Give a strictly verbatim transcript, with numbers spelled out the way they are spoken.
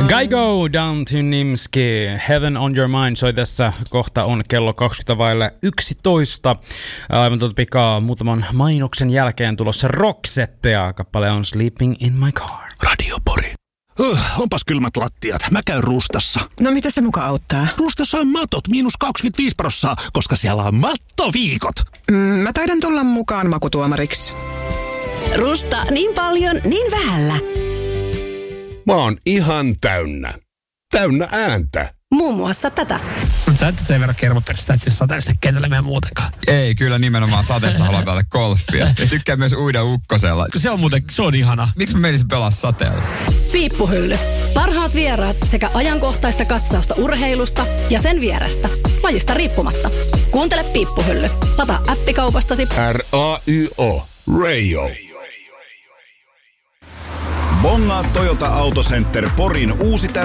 Geigo, Down to Nimski, Heaven on Your Mind soi tässä. Kohta on kello kaksikymmentä vaille yksitoista. Aivan tuota pikaa muutaman mainoksen jälkeen tulossa Roxette ja kappale on Sleeping in My Car. Radio Pori. Uh, onpas kylmät lattiat. Mä käyn Rustassa. No mitä se muka auttaa? Rustassa on matot miinus kaksikymmentäviisi prossaa, koska siellä on mattoviikot. Mm, mä taidan tulla mukaan makutuomariksi. Rusta niin paljon, niin vähällä. Mä oon ihan täynnä. Täynnä ääntä. Muun muassa tätä. Mutta sä et sen verran kermoperistä, että sataa sitä kentällä meidän muutenkaan. Ei, kyllä nimenomaan sateessa haluan pelata golfia. Ja tykkään myös uida ukkosella. Se on muuten, se on ihana. Miksi mä menisin pelaa sateella? Piippuhylly. Parhaat vieraat sekä ajankohtaista katsausta urheilusta ja sen vierestä. Lajista riippumatta. Kuuntele Piippuhylly. Lataa appikaupastasi. R A Y O. Rayo. Bongaa Toyota Auto Center Porin uusi